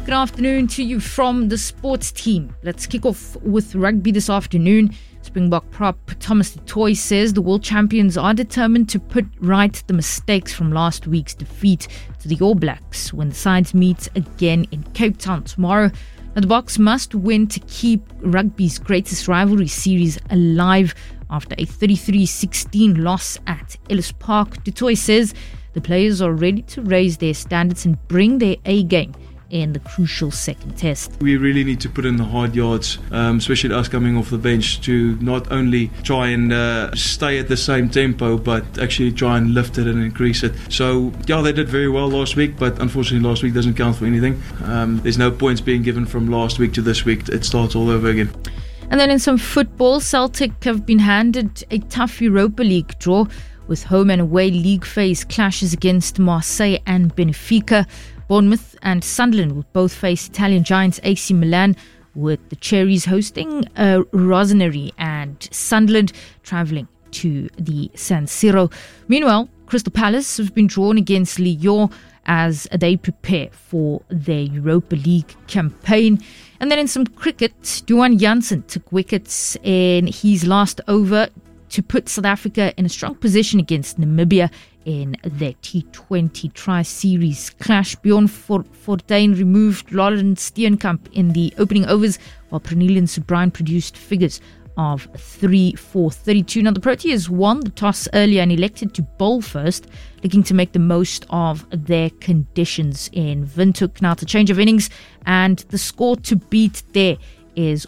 Good afternoon to you from the sports team. Let's kick off with rugby this afternoon. Springbok prop Thomas du Toit says the world champions are determined to put right the mistakes from last week's defeat to the All Blacks when the sides meet again in Cape Town tomorrow. Now, the Boks must win to keep rugby's greatest rivalry series alive after a 33-16 loss at Ellis Park. Du Toit says the players are ready to raise their standards and bring their A game in the crucial second test. We really need to put in the hard yards, especially us coming off the bench, to not only try and stay at the same tempo, but actually try and lift it and increase it. So, yeah, they did very well last week, but unfortunately last week doesn't count for anything. There's no points being given from last week to this week. It starts all over again. And then in some football, Celtic have been handed a tough Europa League draw with home and away league phase clashes against Marseille and Benfica. Bournemouth and Sunderland will both face Italian giants AC Milan, with the Cherries hosting Rossoneri and Sunderland travelling to the San Siro. Meanwhile, Crystal Palace have been drawn against Lyon as they prepare for their Europa League campaign. And then in some cricket, Duan Jansen took wickets in his last over to put South Africa in a strong position against Namibia in their T20 Tri-Series clash. Bjorn Fortuin removed Lawrence Steenkamp in the opening overs, while Pranilian Subrine produced figures of 3 for 32. Now, the Proteas won the toss earlier and elected to bowl first, looking to make the most of their conditions in Windhoek. Now, it's a change of innings, and the score to beat there is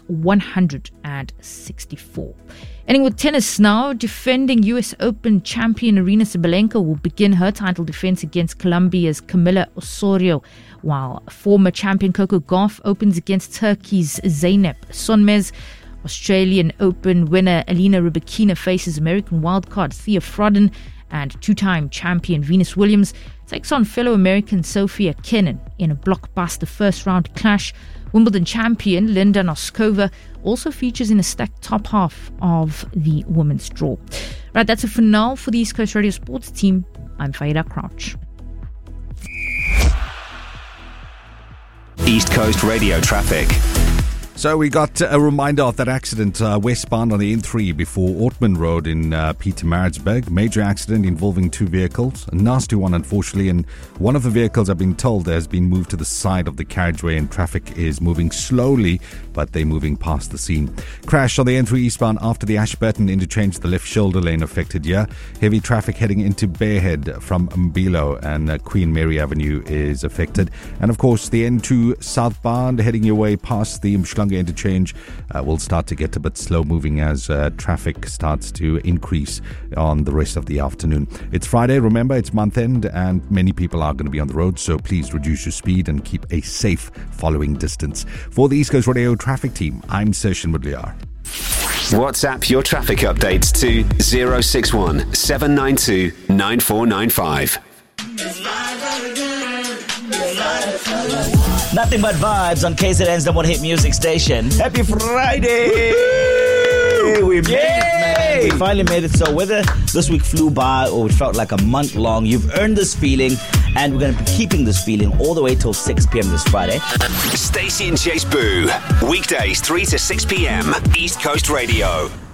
164. Ending with tennis now, defending US Open champion Aryna Sabalenka will begin her title defense against Colombia's Camila Osorio, while former champion Coco Gauff opens against Turkey's Zeynep Sonmez. Australian Open winner Elena Rybakina faces American wildcard Thea Frodden, and two-time champion Venus Williams takes on fellow American Sofia Kenin in a blockbuster first-round clash. Wimbledon champion Linda Noskova also features in a stacked top half of the women's draw. Right, that's it for now for the East Coast Radio Sports team. I'm Faida Crouch. East Coast Radio traffic. So we got a reminder of that accident westbound on the N3 before Ortman Road in Pietermaritzburg. Major accident involving two vehicles. A nasty one, unfortunately, and one of the vehicles, I've been told, has been moved to the side of the carriageway and traffic is moving slowly, but they're moving past the scene. Crash on the N3 eastbound after the Ashburton interchange, the left shoulder lane affected here. Heavy traffic heading into Bearhead from Mbilo, and Queen Mary Avenue is affected. And of course, the N2 southbound heading your way past the Mshlanga interchange will start to get a bit slow moving as traffic starts to increase on the rest of the afternoon. It's Friday, remember, it's month end, and many people are going to be on the road, so please reduce your speed and keep a safe following distance. For the East Coast Radio traffic team, I'm Sershin Mudliar. WhatsApp your traffic updates to 061 792 9495. Nothing but vibes on KZN's number one hit music station. Happy Friday! We made it, man. We finally made it. So whether this week flew by or it felt like a month long, you've earned this feeling, and we're going to be keeping this feeling all the way till 6 p.m. this Friday. Stacey and Chase Boo. Weekdays 3 to 6 p.m. East Coast Radio.